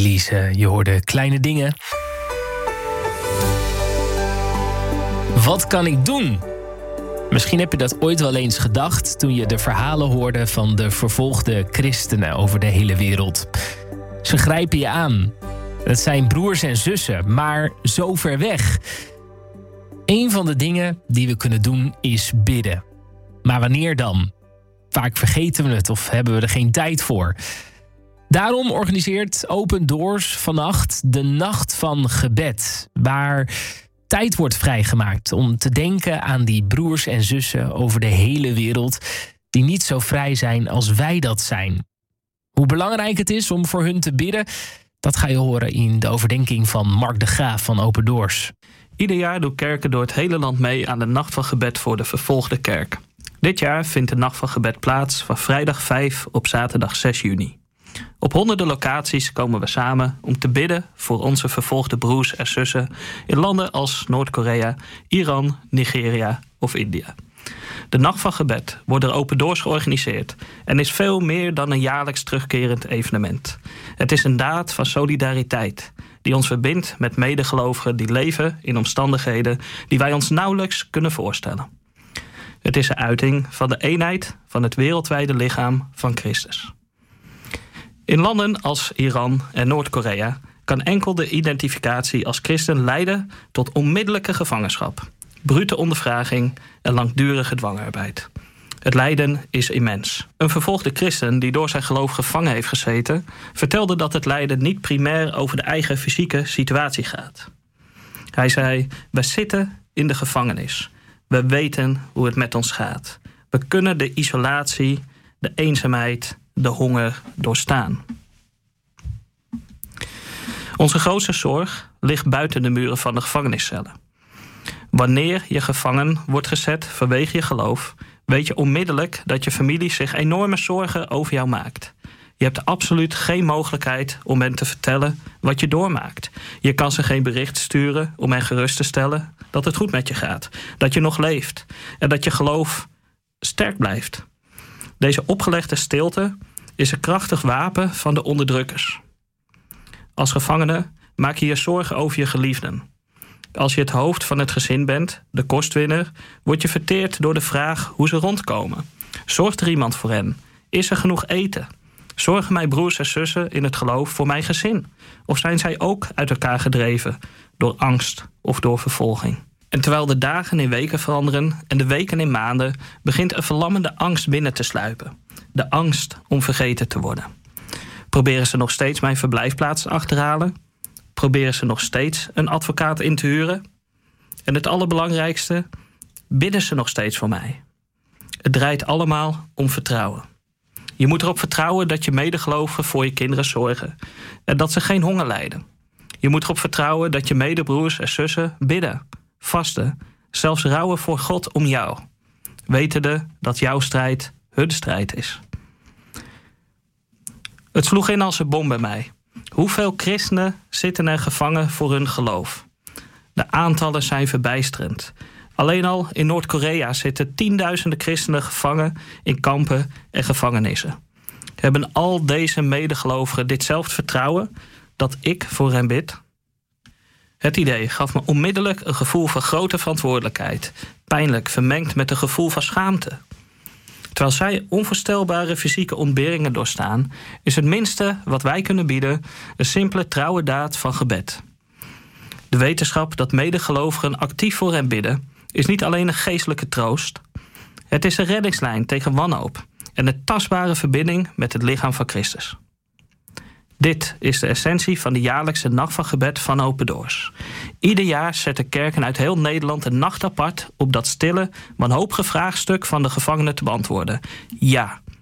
Elise, je hoorde Kleine Dingen. Wat kan ik doen? Misschien heb je dat ooit wel eens gedacht toen je de verhalen hoorde van de vervolgde christenen over de hele wereld. Ze grijpen je aan. Het zijn broers en zussen, maar zo ver weg. Een van de dingen die we kunnen doen is bidden. Maar wanneer dan? Vaak vergeten we het of hebben we er geen tijd voor. Daarom organiseert Open Doors vannacht de Nacht van Gebed, waar tijd wordt vrijgemaakt om te denken aan die broers en zussen over de hele wereld die niet zo vrij zijn als wij dat zijn. Hoe belangrijk het is om voor hun te bidden, dat ga je horen in de overdenking van Mark de Graaf van Open Doors. Ieder jaar doen kerken door het hele land mee aan de Nacht van Gebed voor de vervolgde kerk. Dit jaar vindt de Nacht van Gebed plaats van vrijdag 5 op zaterdag 6 juni. Op honderden locaties komen we samen om te bidden voor onze vervolgde broers en zussen in landen als Noord-Korea, Iran, Nigeria of India. De Nacht van Gebed wordt door Open Doors georganiseerd en is veel meer dan een jaarlijks terugkerend evenement. Het is een daad van solidariteit die ons verbindt met medegelovigen die leven in omstandigheden die wij ons nauwelijks kunnen voorstellen. Het is een uiting van de eenheid van het wereldwijde lichaam van Christus. In landen als Iran en Noord-Korea kan enkel de identificatie als christen leiden tot onmiddellijke gevangenschap, brute ondervraging en langdurige dwangarbeid. Het lijden is immens. Een vervolgde christen die door zijn geloof gevangen heeft gezeten, vertelde dat het lijden niet primair over de eigen fysieke situatie gaat. Hij zei: "We zitten in de gevangenis. We weten hoe het met ons gaat. We kunnen de isolatie, de eenzaamheid, de honger doorstaan." Onze grootste zorg ligt buiten de muren van de gevangeniscellen. Wanneer je gevangen wordt gezet vanwege je geloof, weet je onmiddellijk dat je familie zich enorme zorgen over jou maakt. Je hebt absoluut geen mogelijkheid om hen te vertellen wat je doormaakt. Je kan ze geen bericht sturen om hen gerust te stellen dat het goed met je gaat, dat je nog leeft en dat je geloof sterk blijft. Deze opgelegde stilte is een krachtig wapen van de onderdrukkers. Als gevangene maak je je zorgen over je geliefden. Als je het hoofd van het gezin bent, de kostwinner, word je verteerd door de vraag hoe ze rondkomen. Zorgt er iemand voor hen? Is er genoeg eten? Zorgen mijn broers en zussen in het geloof voor mijn gezin? Of zijn zij ook uit elkaar gedreven door angst of door vervolging? En terwijl de dagen in weken veranderen en de weken in maanden, begint een verlammende angst binnen te sluipen. De angst om vergeten te worden. Proberen ze nog steeds mijn verblijfplaats te achterhalen? Proberen ze nog steeds een advocaat in te huren? En het allerbelangrijkste, bidden ze nog steeds voor mij? Het draait allemaal om vertrouwen. Je moet erop vertrouwen dat je medegelovigen voor je kinderen zorgen en dat ze geen honger lijden. Je moet erop vertrouwen dat je medebroers en zussen bidden, vasten, zelfs rouwen voor God om jou, wetende dat jouw strijd hun strijd is. Het sloeg in als een bom bij mij. Hoeveel christenen zitten er gevangen voor hun geloof? De aantallen zijn verbijsterend. Alleen al in Noord-Korea zitten tienduizenden christenen gevangen in kampen en gevangenissen. Hebben al deze medegelovigen ditzelfde vertrouwen dat ik voor hen bid? Het idee gaf me onmiddellijk een gevoel van grote verantwoordelijkheid, pijnlijk vermengd met een gevoel van schaamte. Terwijl zij onvoorstelbare fysieke ontberingen doorstaan, is het minste wat wij kunnen bieden een simpele trouwe daad van gebed. De wetenschap dat medegelovigen actief voor hen bidden is niet alleen een geestelijke troost. Het is een reddingslijn tegen wanhoop en een tastbare verbinding met het lichaam van Christus. Dit is de essentie van de jaarlijkse Nacht van Gebed van Open Doors. Ieder jaar zetten kerken uit heel Nederland een nacht apart op dat stille, wanhopige vraagstuk van de gevangenen te beantwoorden. Ja,